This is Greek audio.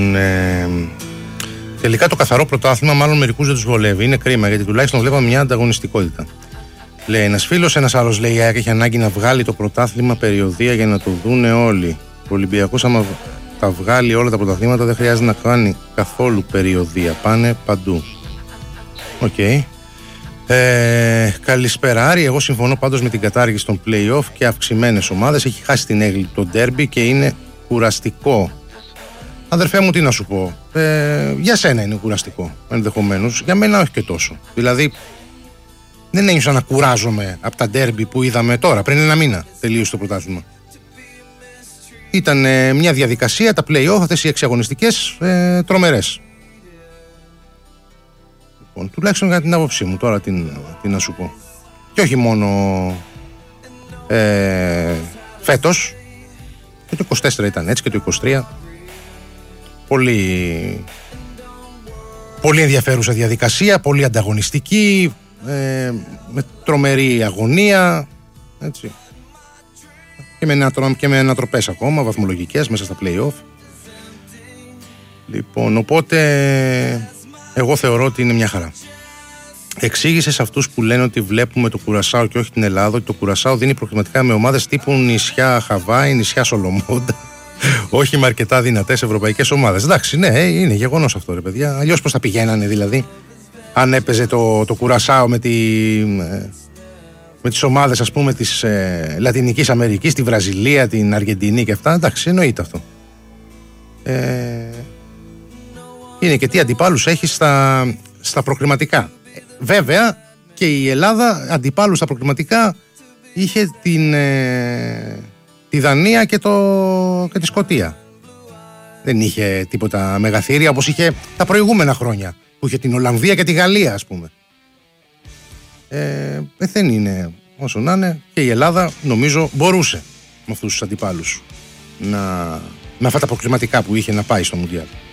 Τελικά το καθαρό πρωτάθλημα μάλλον μερικούς δεν τους βολεύει. Είναι κρίμα γιατί τουλάχιστον βλέπαμε μια ανταγωνιστικότητα. Λέει ένας φίλος, ένας άλλος λέει: η ΑΕΚ έχει ανάγκη να βγάλει το πρωτάθλημα περιοδία για να το δούνε όλοι. Ο Ολυμπιακός, άμα τα βγάλει όλα τα πρωταθλήματα, δεν χρειάζεται να κάνει καθόλου περιοδία. Πάνε παντού. Οκ. Καλησπέρα Άρη. Εγώ συμφωνώ πάντως με την κατάργηση των play-off και αυξημένες ομάδες. Έχει χάσει την έγκλη το ντέρμπι και είναι κουραστικό. Αδερφέ μου, τι να σου πω. Για σένα είναι κουραστικό ενδεχομένως. Για μένα όχι και τόσο. Δηλαδή, δεν ένιωσα να κουράζομαι από τα ντέρμπι που είδαμε τώρα, πριν ένα μήνα τελείωσε το πρωτάθλημα. Ήταν μια διαδικασία, τα play-off, αυτές οι εξαγωνιστικές τρομερές. Λοιπόν, τουλάχιστον για την άποψή μου τώρα τι να σου πω. Και όχι μόνο φέτος, και το 24 ήταν έτσι και το 23. Πολύ ενδιαφέρουσα διαδικασία, πολύ ανταγωνιστική, με τρομερή αγωνία, έτσι. Και με ανατροπές ακόμα, βαθμολογικές μέσα στα play-off. Λοιπόν, οπότε εγώ θεωρώ ότι είναι μια χαρά. Εξήγησε σε αυτούς που λένε ότι βλέπουμε το Κουρασάο και όχι την Ελλάδα, ότι το Κουρασάο δίνει προκριματικά με ομάδες τύπου νησιά Χαβάη, νησιά Σολομόντα, όχι με αρκετά δυνατές ευρωπαϊκές ομάδες. Εντάξει, ναι, είναι γεγονός αυτό, ρε παιδιά. Αλλιώς πώς θα πηγαίνανε δηλαδή, αν έπαιζε το Κουρασάο με τις ομάδες, ας πούμε, της Λατινικής Αμερικής, τη Βραζιλία, την Αργεντινή και αυτά. Εντάξει, εννοείται αυτό. Είναι και τι αντιπάλους έχει στα προκριματικά. Βέβαια και η Ελλάδα αντιπάλους στα προκριματικά είχε τη Δανία και τη Σκωτία. Δεν είχε τίποτα μεγαθύρια όπως είχε τα προηγούμενα χρόνια που είχε την Ολλανδία και τη Γαλλία, ας πούμε. Δεν είναι όσο να είναι, και η Ελλάδα νομίζω μπορούσε με αυτούς τους αντιπάλους με αυτά τα προκριματικά που είχε να πάει στο Μουντιάλ.